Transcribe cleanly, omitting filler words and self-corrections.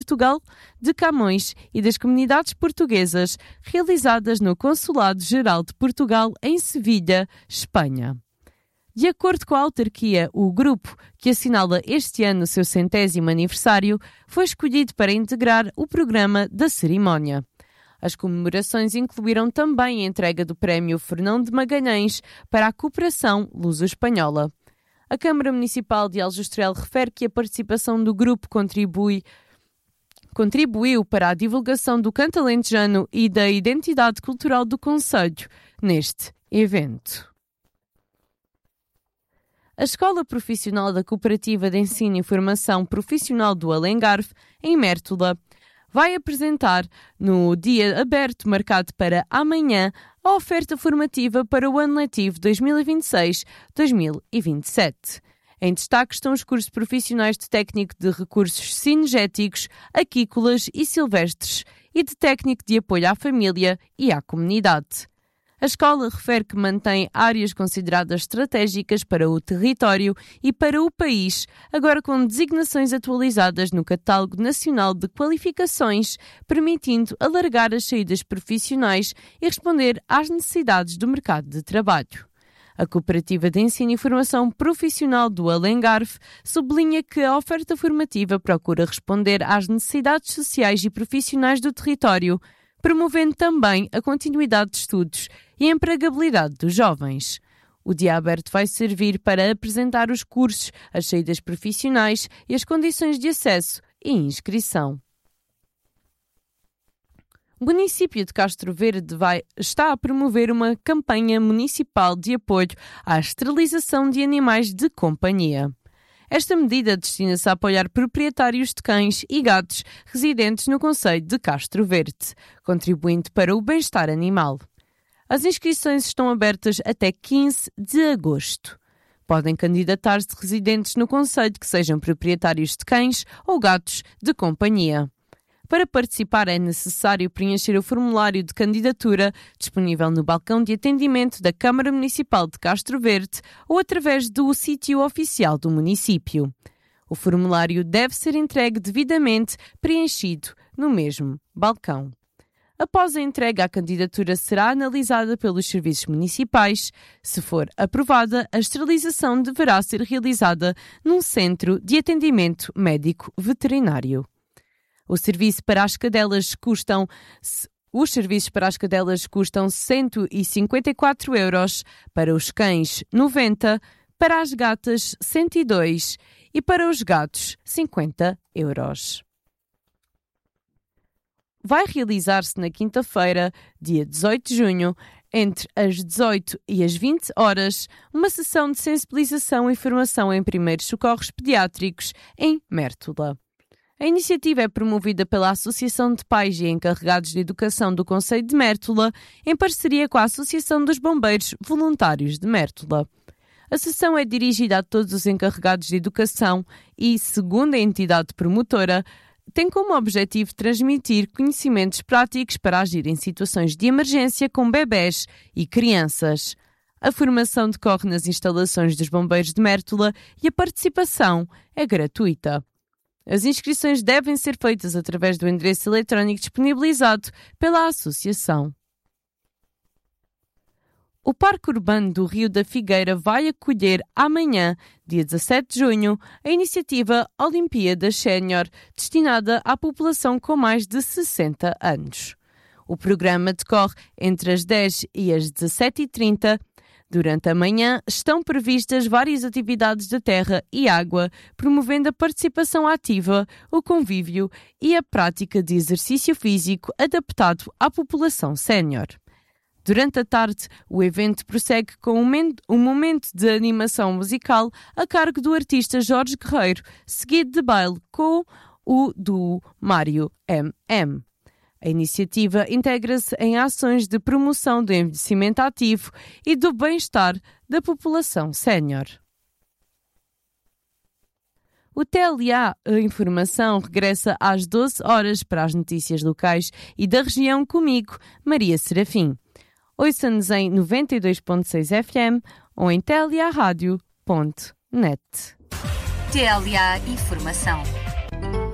Portugal de Camões e das comunidades portuguesas realizadas no Consulado-Geral de Portugal em Sevilha, Espanha. De acordo com a autarquia, o grupo, que assinala este ano o seu 100º aniversário, foi escolhido para integrar o programa da cerimónia. As comemorações incluíram também a entrega do Prémio Fernão de Magalhães para a cooperação luso-espanhola. A Câmara Municipal de Aljustrel refere que a participação do grupo contribuiu para a divulgação do canto alentejano e da identidade cultural do concelho neste evento. A Escola Profissional da Cooperativa de Ensino e Formação Profissional do Algarve, em Mértola, vai apresentar, no dia aberto marcado para amanhã, a oferta formativa para o ano letivo 2026-2027. Em destaque estão os cursos profissionais de técnico de recursos cinegéticos, aquícolas e silvestres e de técnico de apoio à família e à comunidade. A escola refere que mantém áreas consideradas estratégicas para o território e para o país, agora com designações atualizadas no Catálogo Nacional de Qualificações, permitindo alargar as saídas profissionais e responder às necessidades do mercado de trabalho. A Cooperativa de Ensino e Formação Profissional do Algarve sublinha que a oferta formativa procura responder às necessidades sociais e profissionais do território, promovendo também a continuidade de estudos e a empregabilidade dos jovens. O dia aberto vai servir para apresentar os cursos, as saídas profissionais e as condições de acesso e inscrição. O município de Castro Verde está a promover uma campanha municipal de apoio à esterilização de animais de companhia. Esta medida destina-se a apoiar proprietários de cães e gatos residentes no concelho de Castro Verde, contribuindo para o bem-estar animal. As inscrições estão abertas até 15 de agosto. Podem candidatar-se residentes no concelho que sejam proprietários de cães ou gatos de companhia. Para participar é necessário preencher o formulário de candidatura disponível no balcão de atendimento da Câmara Municipal de Castro Verde ou através do sítio oficial do município. O formulário deve ser entregue devidamente preenchido no mesmo balcão. Após a entrega, a candidatura será analisada pelos serviços municipais. Se for aprovada, a esterilização deverá ser realizada num centro de atendimento médico veterinário. Os serviços para as cadelas custam 154 euros, para os cães 90, para as gatas 102 e para os gatos 50 euros. Vai realizar-se na quinta-feira, dia 18 de junho, entre as 18 e as 20 horas, uma sessão de sensibilização e formação em primeiros socorros pediátricos em Mértola. A iniciativa é promovida pela Associação de Pais e Encarregados de Educação do Concelho de Mértola, em parceria com a Associação dos Bombeiros Voluntários de Mértola. A sessão é dirigida a todos os encarregados de educação e, segundo a entidade promotora, tem como objetivo transmitir conhecimentos práticos para agir em situações de emergência com bebés e crianças. A formação decorre nas instalações dos Bombeiros de Mértola e a participação é gratuita. As inscrições devem ser feitas através do endereço eletrónico disponibilizado pela Associação. O Parque Urbano do Rio da Figueira vai acolher amanhã, dia 17 de junho, a iniciativa Olimpíadas Sénior, destinada à população com mais de 60 anos. O programa decorre entre as 10 e as 17h30. Durante a manhã estão previstas várias atividades de terra e água, promovendo a participação ativa, o convívio e a prática de exercício físico adaptado à população sénior. Durante a tarde, o evento prossegue com um momento de animação musical a cargo do artista Jorge Guerreiro, seguido de baile com o do Mário MM. A iniciativa integra-se em ações de promoção do envelhecimento ativo e do bem-estar da população sénior. O TLA Informação regressa às 12 horas para as notícias locais e da região comigo, Maria Serafim. Ouça-nos em 92.6 FM ou em tlarádio.net. TLA Informação.